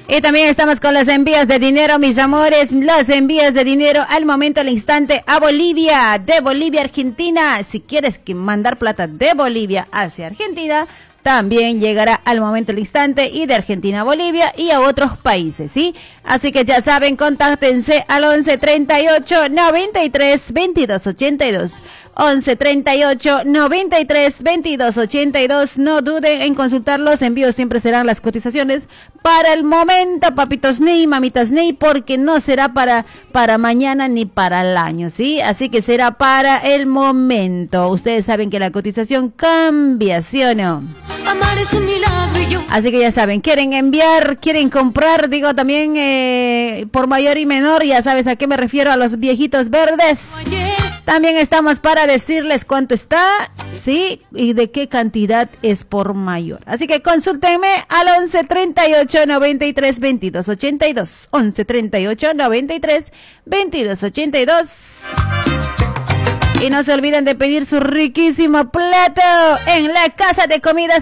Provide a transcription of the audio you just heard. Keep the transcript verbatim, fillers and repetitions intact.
Y también estamos con los envíos de dinero, mis amores, los envíos de dinero al momento, al instante, a Bolivia, de Bolivia a Argentina. Si quieres que mandar plata de Bolivia hacia Argentina, también llegará al momento, al instante, y de Argentina a Bolivia y a otros países, ¿sí? Así que ya saben, contáctense al once treinta y ocho noventa y tres veintidós ochenta y dos. once treinta y ocho noventa y tres veintidós ochenta y dos. No duden en consultar los envíos, siempre serán las cotizaciones para el momento, papitos Ney, mamitas Ney, porque no será para, para mañana ni para el año, ¿sí? Así que será para el momento. Ustedes saben que la cotización cambia, ¿sí o no? Amar es un milagro y yo... Así que ya saben, quieren enviar, quieren comprar, digo también eh, por mayor y menor, ya sabes a qué me refiero, a los viejitos verdes. También estamos para decirles cuánto está, sí, y de qué cantidad es por mayor. Así que consúltenme al once treinta y ocho noventa y tres veintidós ochenta y dos. once treinta y ocho noventa y tres veintidós ochenta y dos. Y no se olviden de pedir su riquísimo plato en la Casa de Comidas